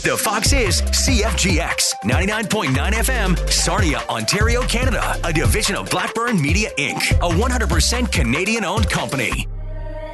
The Fox is CFGX 99.9 FM, Sarnia, Ontario, Canada, a division of Blackburn Media Inc., a 100% Canadian-owned company.